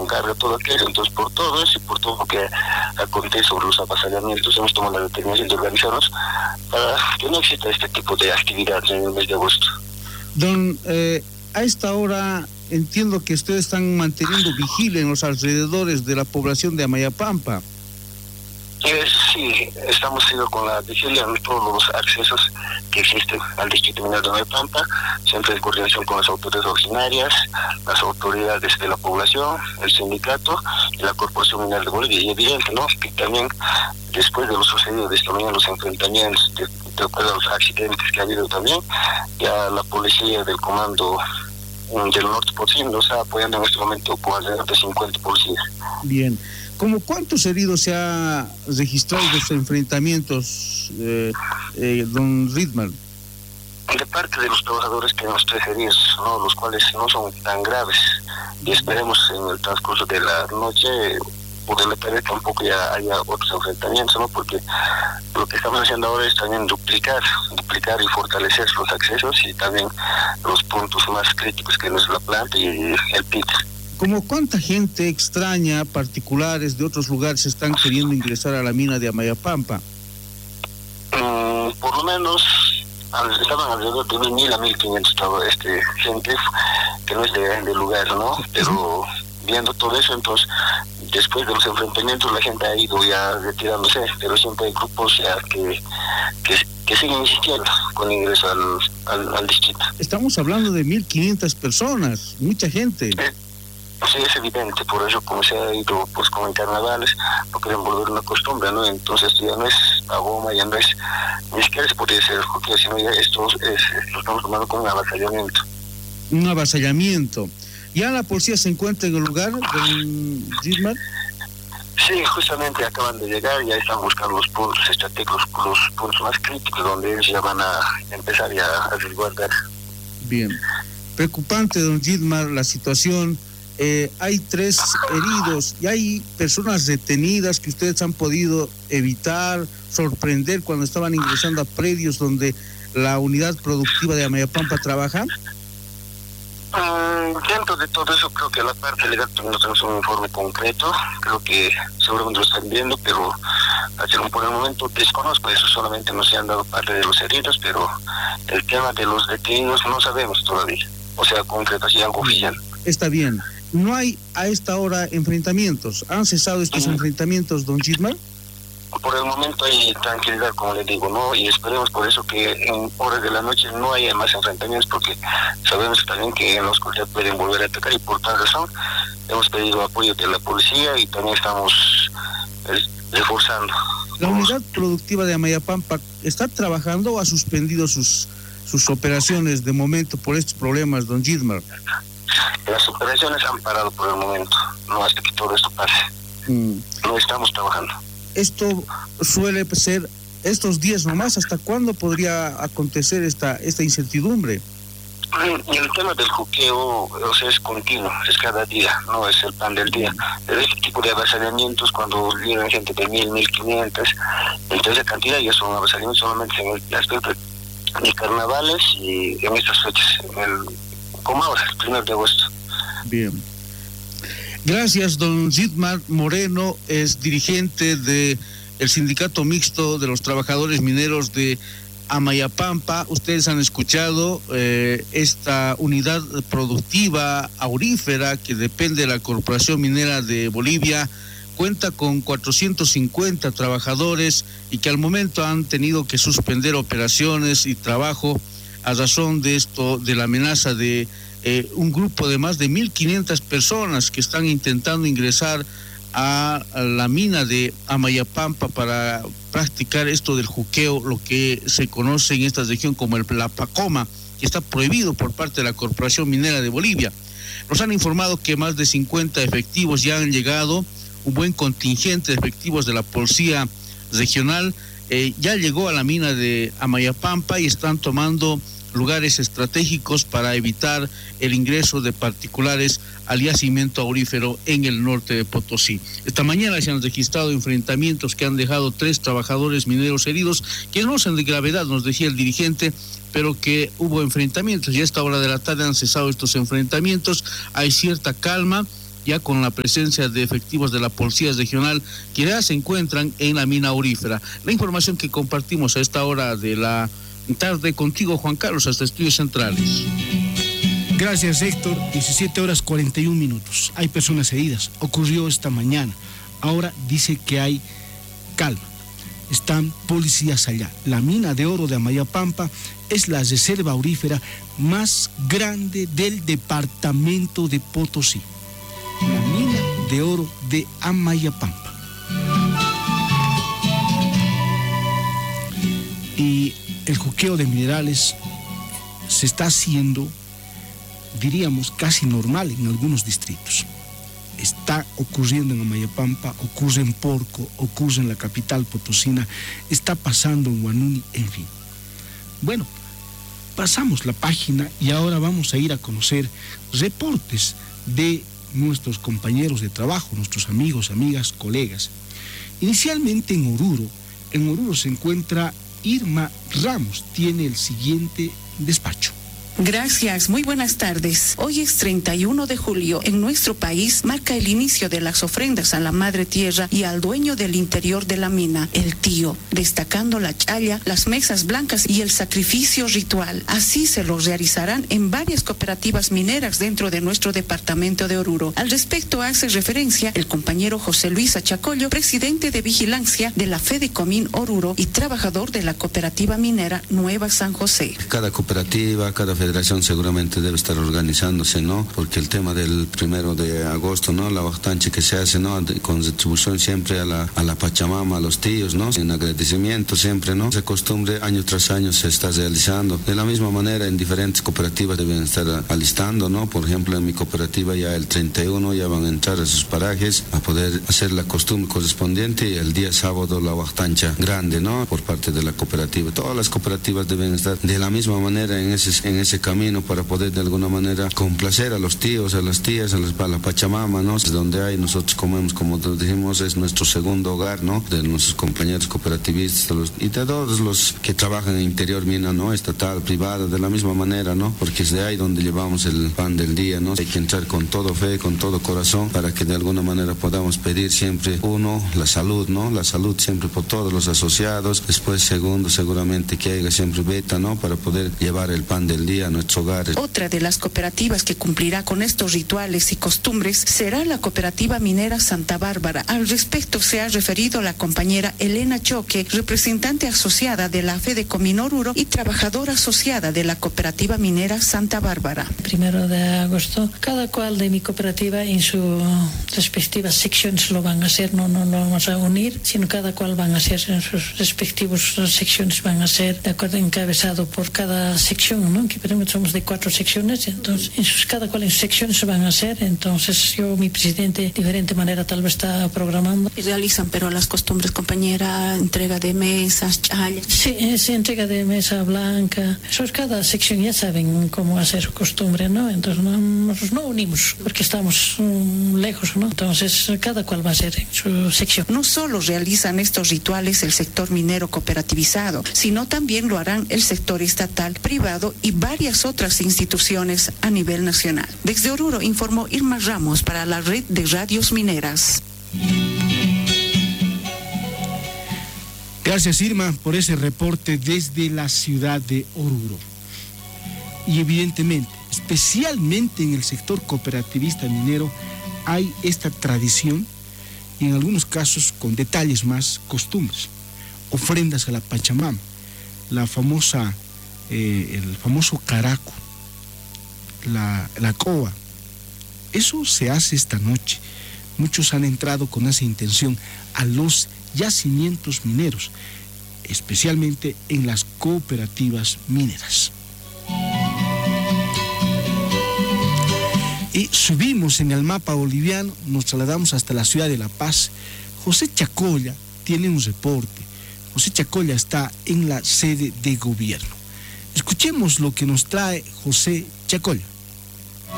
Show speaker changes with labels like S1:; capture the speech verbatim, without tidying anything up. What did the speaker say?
S1: encarga todo aquello. Entonces, por todo eso y por todo lo que acontece sobre los avasallamientos, hemos tomado la determinación de organizarnos para que no exista este tipo de actividades en el mes de agosto.
S2: Don, eh, a esta hora entiendo que ustedes están manteniendo vigilia en los alrededores de la población de Amayapampa.
S1: Eh, sí, estamos siendo con la vigilia en todos los accesos que existen al distrito minero de Amayapampa, siempre en coordinación con las autoridades originarias, las autoridades de la población, el sindicato y la Corporación Minera de Bolivia. Y evidente, ¿no?, que también después de lo sucedido de esta mañana, los enfrentamientos, de, de acuerdo a los accidentes que ha habido también, ya la policía del comando um, del norte Potosí nos está apoyando en este momento con alrededor de cincuenta policías.
S2: Bien. ¿Cómo cuántos heridos se ha registrado de estos enfrentamientos, eh, eh, don Ridman?
S1: De parte de los trabajadores tenemos tres heridos, ¿no?, los cuales no son tan graves, y esperemos en el transcurso de la noche poderle pedir que tampoco ya haya otros enfrentamientos, ¿no?, porque lo que estamos haciendo ahora es también duplicar, duplicar y fortalecer los accesos y también los puntos más críticos que no es la planta y el pit.
S2: ¿Cómo cuánta gente extraña, particulares de otros lugares, están queriendo ingresar a la mina de Amayapampa?
S1: Mm, por lo menos estaban alrededor de mil a mil quinientos este, gente que no es de, de lugar, ¿no? Pero viendo todo eso, entonces, después de los enfrentamientos, la gente ha ido ya retirándose, pero siempre hay grupos ya que, que, que siguen insistiendo con ingreso al, al, al distrito.
S2: Estamos hablando de mil quinientas personas, mucha gente.
S1: Eh, Sí, es evidente, por eso como se ha ido pues con el carnavales, no quieren volver una costumbre, ¿no? Entonces ya no es a goma, ya no es, ni siquiera se podría ser porque sino ya esto es, lo estamos tomando como un avasallamiento.
S2: Un avasallamiento. ¿Ya la policía se encuentra en el lugar, don Gismar?
S1: Sí, justamente acaban de llegar, ya están buscando los puntos estratégicos, los puntos más críticos donde ellos ya van a empezar ya a resguardar.
S2: Bien. Preocupante, don Gismar, la situación. Eh, hay tres heridos y hay personas detenidas que ustedes han podido evitar, sorprender cuando estaban ingresando a predios donde la unidad productiva de Amayapampa trabaja.
S1: Um, dentro de todo eso creo que la parte legal no tenemos un informe concreto, creo que seguramente lo están viendo, pero por el momento desconozco eso, solamente nos han dado parte de los heridos, pero el tema de los detenidos no sabemos todavía, o sea, concretación oficial.
S2: Está bien. ¿No hay a esta hora enfrentamientos? ¿Han cesado estos uh-huh. enfrentamientos, don Gismar?
S1: Por el momento hay tranquilidad, como les digo, ¿no? Y esperemos por eso que en horas de la noche no haya más enfrentamientos, porque sabemos también que en la oscuridad pueden volver a atacar y por tal razón hemos pedido apoyo de la policía y también estamos eh, reforzando.
S2: ¿La unidad productiva de Amayapampa está trabajando o ha suspendido sus, sus operaciones de momento por estos problemas, don Gismar?
S1: Las operaciones han parado por el momento, no hasta que todo esto pase. Mm. No estamos trabajando.
S2: Esto suele ser estos días nomás. ¿Hasta cuándo podría acontecer esta esta incertidumbre?
S1: Y el tema del juqueo, o sea, es continuo, es cada día, no es el pan del día. Pero este tipo de avasallamientos, cuando vienen gente de mil, mil quinientos, entonces la cantidad ya son avasallamientos solamente en el aspecto de carnavales y en estas fechas, en el como ahora, el primero de agosto.
S2: Bien. Gracias, don Gismar Moreno, es dirigente de el Sindicato Mixto de los Trabajadores Mineros de Amayapampa. Ustedes han escuchado eh, esta unidad productiva aurífera que depende de la Corporación Minera de Bolivia, cuenta con cuatrocientos cincuenta trabajadores y que al momento han tenido que suspender operaciones y trabajo a razón de esto, de la amenaza de eh, un grupo de más de mil quinientas personas que están intentando ingresar a, a la mina de Amayapampa para practicar esto del juqueo, lo que se conoce en esta región como el, la pacoma, que está prohibido por parte de la Corporación Minera de Bolivia. Nos han informado que más de cincuenta efectivos ya han llegado, un buen contingente de efectivos de la Policía Regional eh, ya llegó a la mina de Amayapampa y están tomando lugares estratégicos para evitar el ingreso de particulares al yacimiento aurífero en el norte de Potosí. Esta mañana se han registrado enfrentamientos que han dejado tres trabajadores mineros heridos, que no son de gravedad, nos decía el dirigente, pero que hubo enfrentamientos y a esta hora de la tarde han cesado estos enfrentamientos. Hay cierta calma ya con la presencia de efectivos de la Policía Regional que ya se encuentran en la mina aurífera. La información que compartimos a esta hora de la tarde contigo, Juan Carlos, hasta Estudios Centrales.
S3: Gracias, Héctor. diecisiete horas cuarenta y un minutos. Hay personas heridas. Ocurrió esta mañana. Ahora dice que hay calma. Están policías allá. La mina de oro de Amayapampa es la reserva aurífera más grande del departamento de Potosí. La mina de oro de Amayapampa. Y el juqueo de minerales se está haciendo, diríamos, casi normal en algunos distritos. Está ocurriendo en Amayapampa, ocurre en Porco, ocurre en la capital potosina, está pasando en Huanuni, en fin. Bueno, pasamos la página y ahora vamos a ir a conocer reportes de nuestros compañeros de trabajo, nuestros amigos, amigas, colegas. Inicialmente en Oruro, en Oruro se encuentra Irma Ramos, tiene el siguiente despacho.
S4: Gracias, muy buenas tardes. Hoy es treinta y uno de julio. En nuestro país marca el inicio de las ofrendas a la Madre Tierra y al dueño del interior de la mina, el tío, destacando la challa, las mesas blancas y el sacrificio ritual. Así se lo realizarán en varias cooperativas mineras dentro de nuestro departamento de Oruro. Al respecto hace referencia el compañero José Luis Achacollo, presidente de vigilancia de la Fedecomín Oruro y trabajador de la cooperativa minera Nueva San José.
S5: Cada cooperativa, cada federación seguramente debe estar organizándose, ¿no? Porque el tema del primero de agosto, ¿no? La bajtanche que se hace, ¿no? De, con retribución siempre a la, a la Pachamama, a los tíos, ¿no? En agradecimiento siempre, ¿no? Esa costumbre año tras año se está realizando. De la misma manera, en diferentes cooperativas deben estar alistando, ¿no? Por ejemplo, en mi cooperativa ya el treinta y uno ya van a entrar a sus parajes a poder hacer la costumbre correspondiente y el día sábado la bajtancha grande, ¿no? Por parte de la cooperativa. Todas las cooperativas deben estar de la misma manera en ese, en ese camino para poder de alguna manera complacer a los tíos, a las tías, a, las, a la Pachamama, ¿no? Donde hay, nosotros comemos, como dijimos, es nuestro segundo hogar, ¿no? De nuestros compañeros cooperativistas los, y de todos los que trabajan en interior mina, ¿no? Estatal, privada, de la misma manera, ¿no? Porque es de ahí donde llevamos el pan del día, ¿no? Hay que entrar con todo fe, con todo corazón, para que de alguna manera podamos pedir siempre, uno, la salud, ¿no? La salud siempre por todos los asociados, después segundo, seguramente que haya siempre beta, ¿no? Para poder llevar el pan del día a nuestros hogares.
S4: Otra de las cooperativas que cumplirá con estos rituales y costumbres será la cooperativa minera Santa Bárbara. Al respecto se ha referido la compañera Elena Choque, representante asociada de la Fedecomín Oruro y trabajadora asociada de la cooperativa minera Santa Bárbara.
S6: Primero de agosto, cada cual de mi cooperativa en sus respectivas secciones lo van a hacer, no, no lo vamos a unir, sino cada cual van a hacer en sus respectivos secciones, van a ser de acuerdo encabezado por cada sección, ¿no? Que somos de cuatro secciones, entonces en sus, cada cual en sus secciones se van a hacer, entonces yo, mi presidente, de diferente manera tal vez está programando.
S4: Y realizan, pero las costumbres, compañera, entrega de mesas, challas.
S6: Sí, es entrega de mesa blanca, eso es cada sección, ya saben cómo hacer su costumbre, ¿no? Entonces no, nosotros no unimos, porque estamos um, lejos, ¿no? Entonces cada cual va a hacer en su sección.
S4: No solo realizan estos rituales el sector minero cooperativizado, sino también lo harán el sector estatal, privado y varias otras instituciones a nivel nacional. Desde Oruro informó Irma Ramos para la red de radios mineras.
S3: Gracias, Irma, por ese reporte desde la ciudad de Oruro. Y evidentemente, especialmente en el sector cooperativista minero, hay esta tradición y en algunos casos con detalles más, costumbres, ofrendas a la Pachamama, la famosa, eh, el famoso caraco, la, la coa. Eso se hace esta noche. Muchos han entrado con esa intención a los yacimientos mineros, especialmente en las cooperativas mineras. Y subimos en el mapa boliviano, nos trasladamos hasta la ciudad de La Paz. José Chacolla tiene un reporte. José Chacolla está en la sede de gobierno. Escuchemos lo que nos trae José Chacolla.